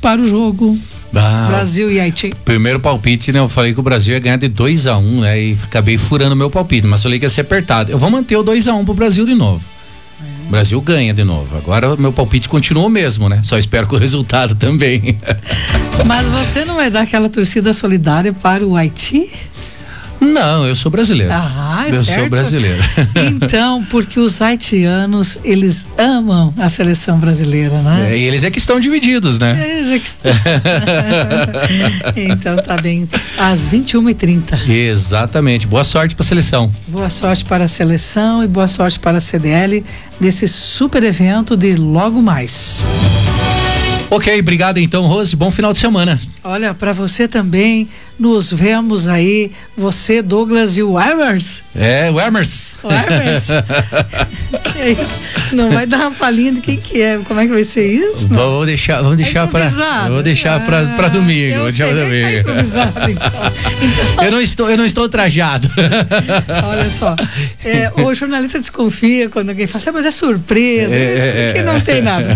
para o jogo Brasil e Haiti. Primeiro palpite, né? Eu falei que o Brasil ia ganhar de 2-1, né? E acabei furando meu palpite, mas falei que ia ser apertado. Eu vou manter o 2-1 pro Brasil de novo. O Brasil ganha de novo. Agora o meu palpite continua o mesmo, né? Só espero que o resultado também. Mas você não vai dar aquela torcida solidária para o Haiti? Não, eu sou brasileiro. Ah, é eu certo? sou brasileiro. Então, porque os haitianos, eles amam a seleção brasileira, né? E eles é que estão divididos, né? Eles é que estão. Então, tá bem. Às 21h30. Exatamente. Boa sorte pra seleção. Boa sorte para a seleção e boa sorte para a CDL nesse super evento de logo mais. Ok, obrigado então, Rose. Bom final de semana. Olha, para você também, nos vemos aí, você, Douglas e o Emers. O Emers. O Emers. É isso. Não vai dar uma palhinha de quem que é, como é que vai ser isso? Vamos deixar para domingo. Eu sei, domingo. Tá improvisado, então. Eu não estou trajado. Olha só, o jornalista desconfia quando alguém fala assim, mas é surpresa, porque não tem nada.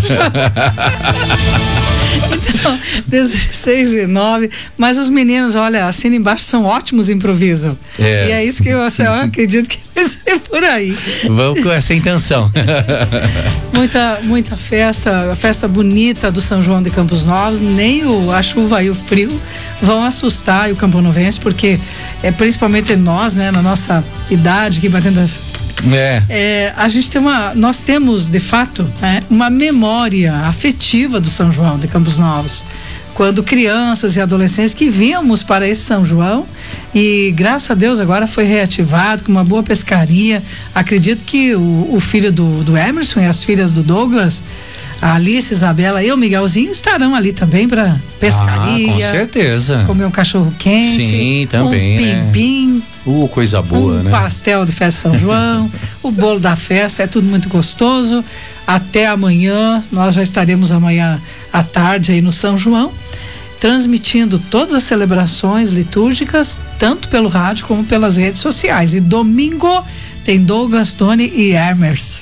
Então, 16h09, mas os meninos, olha, assina embaixo, são ótimos improviso. E é isso que eu acredito que vai ser por aí. Vamos com essa intenção. Muita festa, a festa bonita do São João de Campos Novos, nem a chuva e o frio vão assustar o camponovense, porque principalmente nós, né, na nossa idade, aqui batendo nós temos de fato, né, uma memória afetiva do São João de Campos Novos, quando crianças e adolescentes que víamos para esse São João, e graças a Deus agora foi reativado com uma boa pescaria. Acredito que o filho do Emerson e as filhas do Douglas, a Alice, Isabela e o Miguelzinho estarão ali também para pescaria. Com certeza. Comer um cachorro quente. Sim, também. Um pimpim. Coisa boa, né? Pastel de festa São João, o bolo da festa, é tudo muito gostoso. Até amanhã, nós já estaremos amanhã à tarde aí no São João, transmitindo todas as celebrações litúrgicas, tanto pelo rádio como pelas redes sociais. E domingo tem Douglas, Tony e Hermes.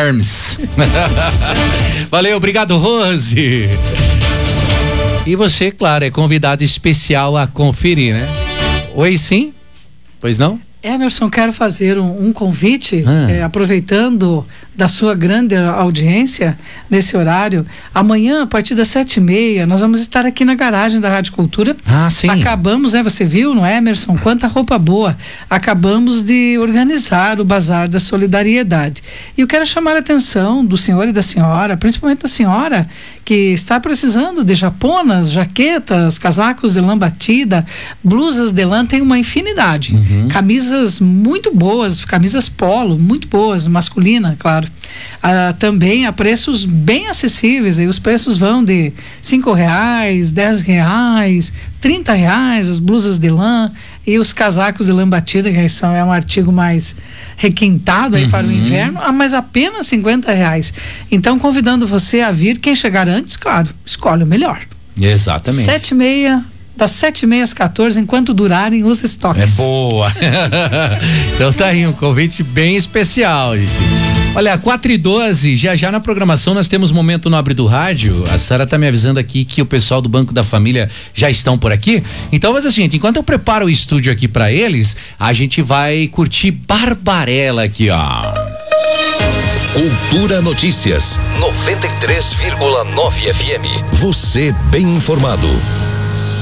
Valeu, obrigado, Rose. E você, claro, é convidado especial a conferir, né? Oi, sim? Pois não? Emerson, quero fazer um convite, aproveitando da sua grande audiência nesse horário. Amanhã, a partir das 7h30, nós vamos estar aqui na garagem da Rádio Cultura. Sim. Acabamos, né? Você viu, não é, Emerson? Quanta roupa boa. Acabamos de organizar o Bazar da Solidariedade. E eu quero chamar a atenção do senhor e da senhora, principalmente da senhora, que está precisando de japonas, jaquetas, casacos de lã batida, blusas de lã, tem uma infinidade. Camisas muito boas, camisas polo, muito boas, masculina, claro. Também a preços bem acessíveis, e os preços vão de R$5, R$10, R$30, as blusas de lã e os casacos de lã batida, que é um artigo mais requintado aí para o inverno, mas apenas R$50. Então, convidando você a vir, quem chegar antes, claro, escolhe o melhor. Exatamente. 7h30, das 7h30 às 14h, enquanto durarem os estoques. Boa. Então tá aí um convite bem especial, gente. Olha, 4h12, já na programação nós temos Momento Nobre do Rádio. A Sara tá me avisando aqui que o pessoal do Banco da Família já estão por aqui. Então, mas assim, enquanto eu preparo o estúdio aqui pra eles, a gente vai curtir Barbarella aqui, ó. Cultura Notícias 93,9 FM. Você bem informado.